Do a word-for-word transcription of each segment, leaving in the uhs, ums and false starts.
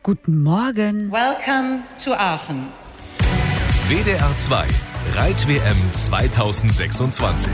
Guten Morgen. Welcome to Aachen. W D R zwei Reit-W M zweitausendsechsundzwanzig.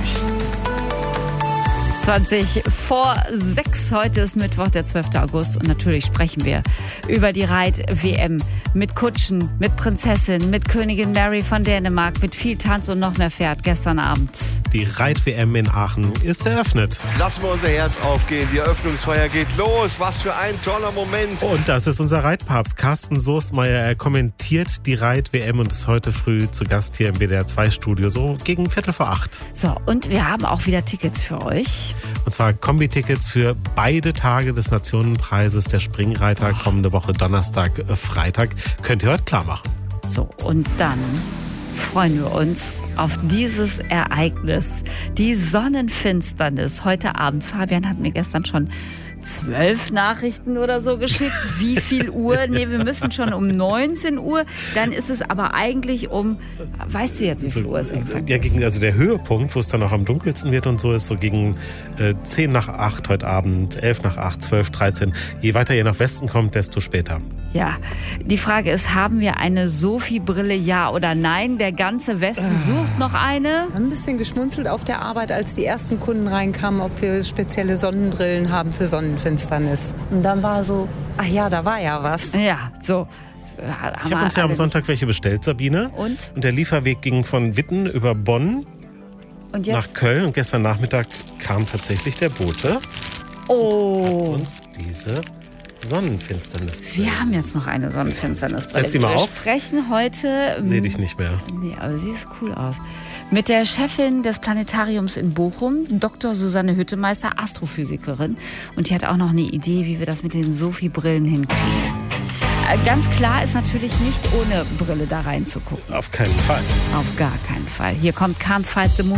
zwanzig vor sechs. Heute ist Mittwoch, der zwölfte August. Und natürlich sprechen wir über die Reit-W M mit Kutschen, mit Prinzessin, mit Königin Mary von Dänemark, mit viel Tanz und noch mehr Pferd gestern Abend. Die Reit-W M in Aachen ist eröffnet. Lassen wir unser Herz aufgehen. Die Eröffnungsfeier geht los. Was für ein toller Moment. Und das ist unser Reitpapst, Carsten Soestmeier. Er kommentiert die Reit-W M und ist heute früh zu Gast hier im W D R zwei Studio, so gegen Viertel vor acht. So, und wir haben auch wieder Tickets für euch. Und zwar Kombi-Tickets für beide Tage des Nationenpreises der Springreiter kommende Woche Donnerstag, äh, Freitag. Könnt ihr heute klar machen. So, und dann freuen wir uns auf dieses Ereignis. Die Sonnenfinsternis heute Abend. Fabian hat mir gestern schon zwölf Nachrichten oder so geschickt. Wie viel Uhr? Nee, wir müssen schon um neunzehn Uhr. Dann ist es aber eigentlich um, weißt du jetzt, wie viel Uhr es exakt ja, ist? gegen, also der Höhepunkt, wo es dann auch am dunkelsten wird und so, ist so gegen äh, zehn nach acht heute Abend, elf nach acht, zwölf, dreizehn. Je weiter ihr nach Westen kommt, desto später. Ja, die Frage ist, haben wir eine Sophie-Brille, ja oder nein? Der ganze Westen sucht noch eine. Wir haben ein bisschen geschmunzelt auf der Arbeit, als die ersten Kunden reinkamen, ob wir spezielle Sonnenbrillen haben für Sonnenfinsternis. Und dann war so, ach ja, da war ja was. Ja, so. Ich habe uns ja am Sonntag welche bestellt, Sabine. Und? Und der Lieferweg ging von Witten über Bonn Und jetzt? nach Köln. Und gestern Nachmittag kam tatsächlich der Bote Oh. und hat uns diese Sonnenfinsternis. Wir haben jetzt noch eine Sonnenfinsternisbrille. Setz sie mal Wir auf. sprechen heute... Sehe dich nicht mehr. Nee, aber sie sieht cool aus. Mit der Chefin des Planetariums in Bochum, Doktor Susanne Hüttemeister, Astrophysikerin. Und die hat auch noch eine Idee, wie wir das mit den Sophie-Brillen hinkriegen. Äh, Ganz klar ist natürlich nicht ohne Brille da reinzugucken. Auf keinen Fall. Auf gar keinen Fall. Hier kommt Can't Fight the Moon.